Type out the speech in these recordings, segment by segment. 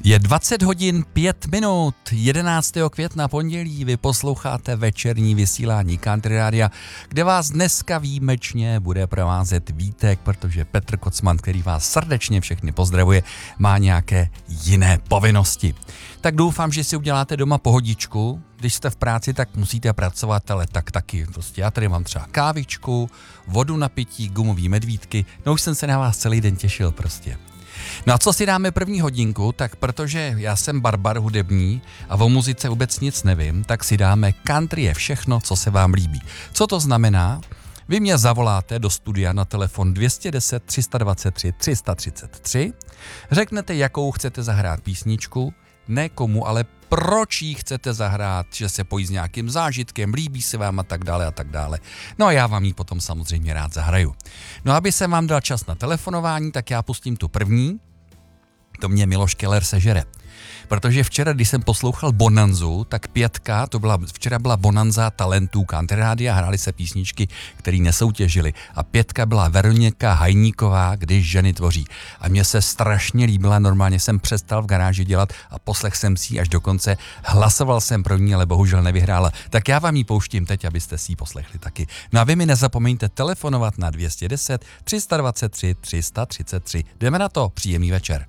Je 20 hodin 5 minut, 11. května pondělí, vy posloucháte večerní vysílání Country Rádia, kde vás dneska výjimečně bude provázet Vítek, protože Petr Kocman, který vás srdečně všechny pozdravuje, má nějaké jiné povinnosti. Tak doufám, že si uděláte doma pohodičku, když jste v práci, tak musíte pracovat, ale tak taky. Prostě já tady mám třeba kávičku, vodu na pití, gumový medvídky, no už jsem se na vás celý den těšil prostě. No a co si dáme první hodinku, tak protože já jsem barbar hudební a o muzice vůbec nic nevím, tak si dáme country je všechno, co se vám líbí. Co to znamená? Vy mě zavoláte do studia na telefon 210 323 333, řeknete, jakou chcete zahrát písničku, ne komu, ale proč ji chcete zahrát, že se pojí s nějakým zážitkem, líbí se vám a tak dále a tak dále. No a já vám ji potom samozřejmě rád zahraju. No aby jsem vám dal čas na telefonování, tak já pustím tu první, to mě Miloš Keller sežere. Protože včera, když jsem poslouchal Bonanzu, tak pětka, včera byla Bonanza talentů Country Rádia, hrály se písničky, které nesoutěžily. A pětka byla Veronika Hajníková, Když ženy tvoří. A mně se strašně líbila, normálně jsem přestal v garáži dělat a poslech jsem si ji až do konce. Hlasoval jsem pro ní, ale bohužel nevyhrála. Tak já vám ji pouštím teď, abyste si ji poslechli taky. No a vy mi nezapomeňte telefonovat na 210 323 333. Jdeme na to, příjemný večer.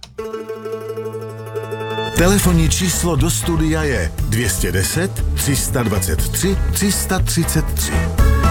Telefonní číslo do studia je 210 323 333.